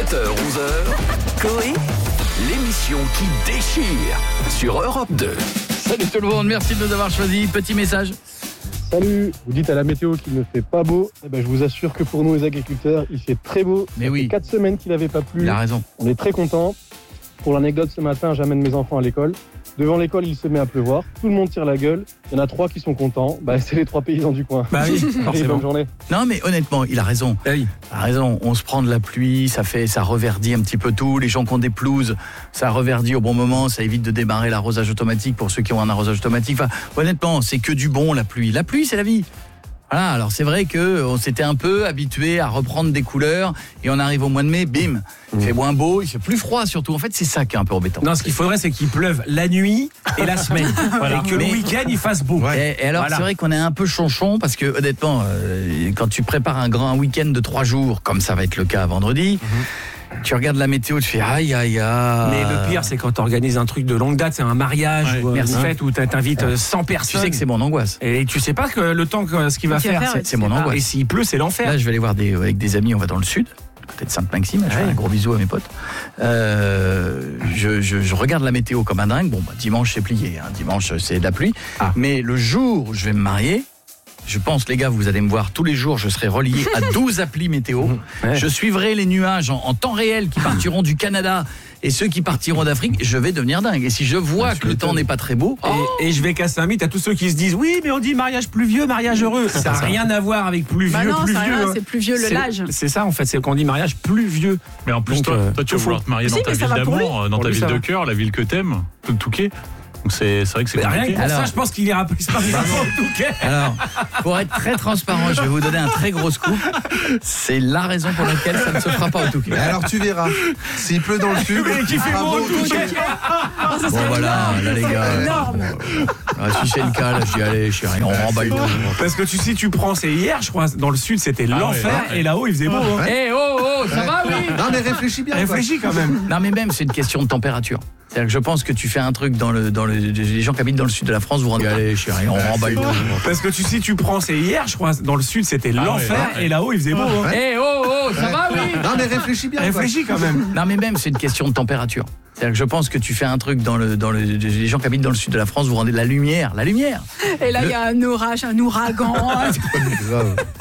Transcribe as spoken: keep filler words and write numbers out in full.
sept heures onze heures, Coé, l'émission qui déchire sur Europe deux. Salut tout le monde, merci de nous avoir choisis. Petit message. Salut, vous dites à la météo qu'il ne fait pas beau. Eh ben, je vous assure que pour nous les agriculteurs, il fait très beau. Mais Ça oui. fait quatre semaines qu'il n'avait pas plu. Il a raison. On est très contents. Pour l'anecdote, ce matin, j'amène mes enfants à l'école. Devant l'école, il se met à pleuvoir. Tout le monde tire la gueule. Il y en a trois qui sont contents. Bah, c'est les trois paysans du coin. Bah oui, Allez, forcément. bonne journée. Non mais honnêtement, il a raison. Oui. Il a raison, on se prend de la pluie, ça fait, ça reverdit un petit peu tout. Les gens qui ont des pelouses, ça reverdit au bon moment, ça évite de démarrer l'arrosage automatique pour ceux qui ont un arrosage automatique. Enfin, honnêtement, c'est que du bon la pluie. La pluie, c'est la vie. Voilà, alors c'est vrai qu'on s'était un peu habitué à reprendre des couleurs et on arrive au mois de mai, bim, il fait moins beau, il fait plus froid surtout. En fait, c'est ça qui est un peu embêtant. Non, ce qu'il faudrait, c'est qu'il pleuve la nuit et la semaine. Voilà. Et que Mais- le week-end, il fasse beau. Et, et alors Voilà. c'est vrai qu'on est un peu chonchon parce que honnêtement, euh, quand tu prépares un grand week-end de trois jours, comme ça va être le cas vendredi, tu regardes la météo, tu fais aïe aïe aïe. Mais le pire, c'est quand tu organises un truc de longue date, c'est un mariage Ouais, ou une merci. fête où t'invites euh, cent tu personnes. sais que c'est mon angoisse. Et tu sais pas que le temps, que, ce qu'il va Ce qu'il va faire, faire, c'est, c'est mon Ah, angoisse. Et s'il pleut, c'est l'enfer. Là, je vais aller voir des, avec des amis, on va dans le sud, du côté de Sainte-Maxime, je fais Ouais. un gros bisou à mes potes. Euh, je, je, je regarde la météo comme un dingue. Bon, bah, dimanche, c'est plié. Hein. Dimanche, c'est de la pluie. Ah. Mais le jour où je vais me marier, je pense, les gars, vous allez me voir tous les jours, je serai relié à douze applis météo. Ouais. Je suivrai les nuages en, en temps réel qui partiront du Canada et ceux qui partiront d'Afrique. Je vais devenir dingue. Et si je vois que le temps n'est pas très beau, Et, et je vais casser un mythe à tous ceux qui se disent oui, mais on dit mariage pluvieux, mariage heureux. Ça n'a rien à voir avec plus vieux, Bah non, plus ça a vieux. rien, hein. c'est plus vieux le C'est- l'âge. C'est ça en fait, c'est qu'on dit mariage plus vieux. Mais en plus, Donc, toi, euh, toi, tu vas faut- vouloir te marier Si, dans ta mais ça ville va pour d'amour, dans Pour ta lui, ville ça de va. cœur, la ville que t'aimes, tout Touquet. Donc c'est, c'est vrai que c'est Mais rien que compliqué. pour ça, Alors- je pense qu'il ira plus par en tout cas. alors, pour être très transparent, je vais vous donner un très gros scoop. C'est la raison pour laquelle ça ne se fera pas au Touquet. Alors tu verras, s'il pleut dans le sud, Mais qui il fait fera beau beau au au Touquet. Oh, ça Bon serait voilà, énorme. là les gars. Énorme. Ah, si c'est le cas, là je dis allez, chérie, on remballe tout. Parce que tu sais, tu prends, c'est hier, je crois, dans le sud, c'était Ah l'enfer, ouais, ouais. et là-haut, il faisait beau. hein. Eh oh oh, ça va oui. Non mais réfléchis bien. quoi. Réfléchis quand même. Non mais même c'est une question de température. C'est-à-dire que je pense que tu fais un truc dans le dans le les gens qui habitent dans le sud de la France vous rendez allez chérie, on remballe tout. Parce que tu sais, tu prends, c'est hier, je crois, dans le sud, c'était Ah l'enfer, ouais, ouais. et là-haut, il faisait beau. hein. Eh oh oh, ça va oui. Non mais réfléchis bien. quoi. Réfléchis quand même. Non mais même c'est une question de température. C'est-à-dire que je pense que tu fais un truc dans le dans le les gens qui habitent dans le sud de la France vous rendez la lumière, la lumière. Et là, il y a un orage, un ouragan. Grave.